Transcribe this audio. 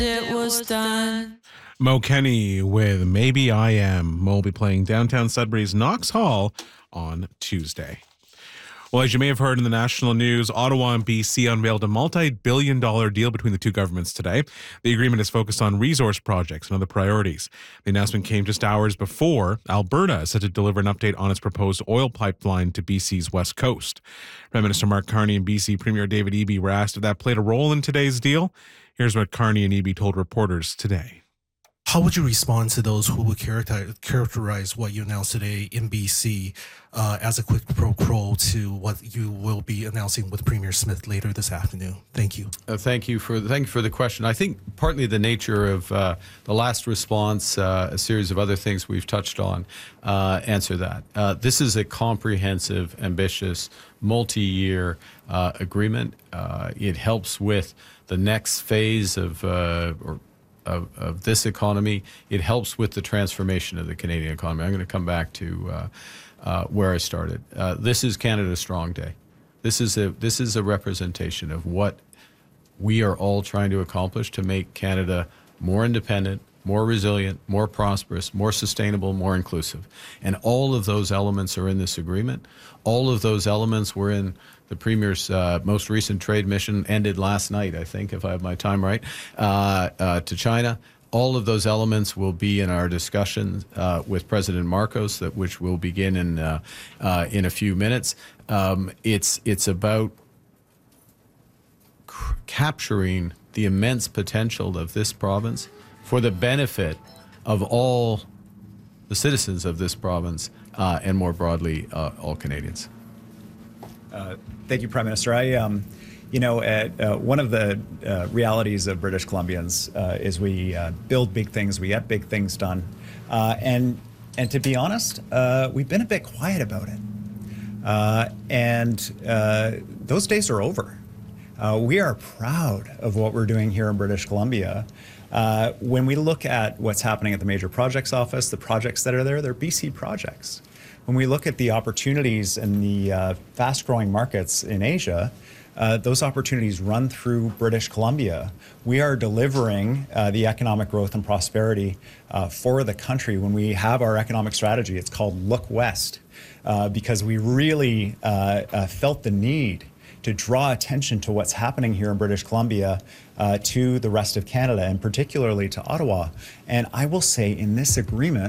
it was done. Mo Kenny with Maybe I Am. Mo will be playing downtown Sudbury's Knox Hall on Tuesday. Well, as you may have heard in the national news, Ottawa and BC unveiled a multi-billion-dollar deal between the two governments today. The agreement is focused on resource projects and other priorities. The announcement came just hours before Alberta is set to deliver an update on its proposed oil pipeline to BC's west coast. Prime Minister Mark Carney and BC Premier David Eby were asked if that played a role in today's deal. Here's what Carney and Eby told reporters today. How would you respond to those who would characterize what you announced today in BC as a quid pro quo to what you will be announcing with Premier Smith later this afternoon? Thank you. Thank you for the question. I think partly the nature of the last response, a series of other things we've touched on, answer that. This is a comprehensive, ambitious, multi-year agreement. It helps with the next phase of this economy. It helps with the transformation of the Canadian economy. I'm going to come back to where I started. This is Canada's Strong Day. This is a representation of what we are all trying to accomplish to make Canada more independent, more resilient, more prosperous, more sustainable, more inclusive. And all of those elements are in this agreement. All of those elements were in the Premier's most recent trade mission, ended last night, I think, if I have my time right, to China. All of those elements will be in our discussion with President Marcos, which will begin in a few minutes. It's about capturing the immense potential of this province for the benefit of all the citizens of this province and more broadly, all Canadians. Thank you, Prime Minister. One of the realities of British Columbians is we build big things, we get big things done, and to be honest, we've been a bit quiet about it, those days are over. We are proud of what we're doing here in British Columbia. When we look at what's happening at the Major Projects Office, the projects that are there, they're BC projects. When we look at the opportunities in the fast-growing markets in Asia, those opportunities run through British Columbia. We are delivering the economic growth and prosperity for the country. When we have our economic strategy, it's called Look West, because we really felt the need to draw attention to what's happening here in British Columbia to the rest of Canada, and particularly to Ottawa. And I will say in this agreement,